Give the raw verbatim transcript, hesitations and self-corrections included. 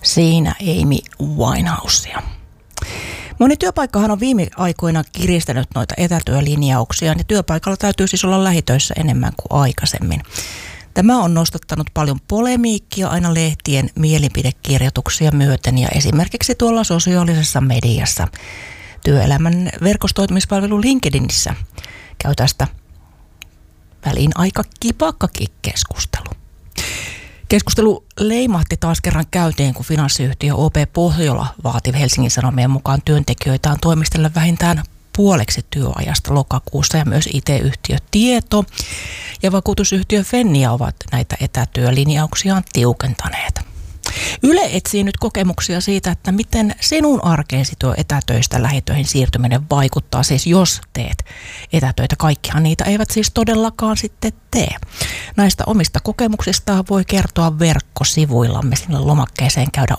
Siinä Amy Winehousea. Moni työpaikkahan on viime aikoina kiristänyt noita etätyölinjauksia, ja työpaikalla täytyy siis olla lähitöissä enemmän kuin aikaisemmin. Tämä on nostattanut paljon polemiikkia aina lehtien mielipidekirjoituksia myöten ja esimerkiksi tuolla sosiaalisessa mediassa. Työelämän verkostoitumispalvelu LinkedInissä käy tästä väliin aika kipakkakin keskustelu. Keskustelu leimahti taas kerran käyntiin, kun finanssiyhtiö O P Pohjola vaati Helsingin Sanomien mukaan työntekijöitään toimistella vähintään puoleksi työajasta lokakuussa, ja myös I T-yhtiö Tieto ja vakuutusyhtiö Fennia ovat näitä etätyölinjauksiaan tiukentaneet. Yle etsii nyt kokemuksia siitä, että miten sinun arkeesi tuo etätöistä lähitöihin siirtyminen vaikuttaa, siis jos teet etätöitä. Kaikkihan niitä eivät siis todellakaan sitten tee. Näistä omista kokemuksistaan voi kertoa verkkosivuillamme, sinne lomakkeeseen käydä